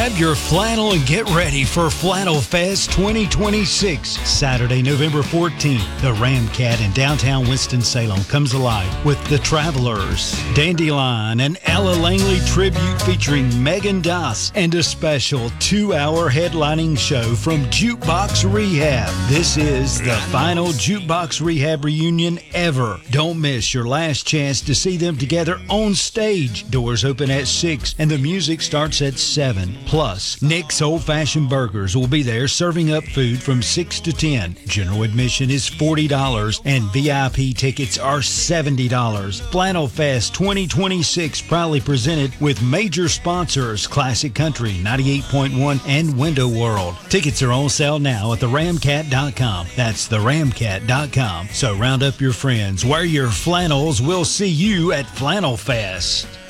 Grab your flannel and get ready for Flannel Fest 2026. Saturday, November 14th, the Ramcat in downtown Winston-Salem comes alive with The Travelers, Dandelion, and Ella Langley tribute featuring Megan Doss, and a special 2-hour headlining show from Jukebox Rehab. This is the final Jukebox Rehab reunion ever. Don't miss your last chance to see them together on stage. Doors open at 6 and the music starts at 7. Plus, Nick's Old Fashioned Burgers will be there serving up food from 6 to 10. General admission is $40 and VIP tickets are $70. Flannel Fest 2026 proudly presented with major sponsors Classic Country, 98.1, and Window World. Tickets are on sale now at theramcat.com. That's theramcat.com. So round up your friends, wear your flannels. We'll see you at Flannel Fest.